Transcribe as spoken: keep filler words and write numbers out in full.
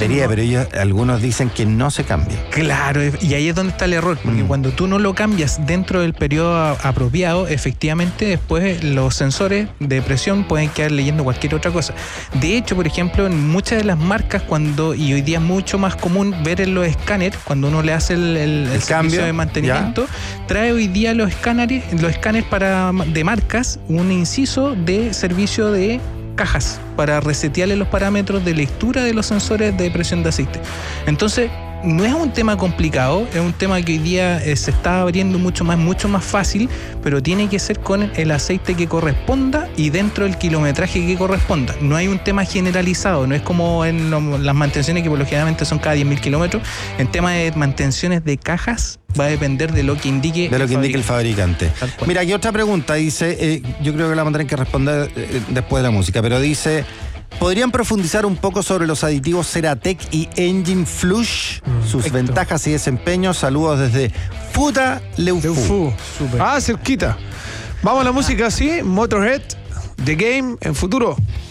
debería, pero ellos, algunos dicen que no se cambia. Claro, y ahí es donde está el error, porque mm. cuando tú no lo cambias dentro del periodo apropiado, efectivamente después los sensores de presión pueden quedar leyendo cualquier otra cosa. De hecho, por ejemplo, en muchas de las marcas, cuando y hoy día es mucho más común ver en los escáneres, cuando uno le hace el, el, el, el servicio cambio, de mantenimiento, ya. trae hoy día los escáneres, los escáneres para de marcas, un inciso de servicio de cajas para resetearle los parámetros de lectura de los sensores de presión de aceite. Entonces, no es un tema complicado, es un tema que hoy día eh, se está abriendo mucho más, mucho más fácil, pero tiene que ser con el aceite que corresponda y dentro del kilometraje que corresponda. No hay un tema generalizado, no es como en lo, las mantenciones que por lo generalmente son cada diez mil kilómetros. En tema de mantenciones de cajas va a depender de lo que indique de lo que indique el fabricante. Mira, aquí otra pregunta, dice, eh, yo creo que la tendrán que responder eh, después de la música, pero dice... ¿Podrían profundizar un poco sobre los aditivos Ceratec y Engine Flush? Mm, sus Perfecto. ventajas y desempeños. Saludos desde Futa Leufú. Leufú. Ah, cerquita. Vamos a la música, sí. Motorhead, The Game, en futuro.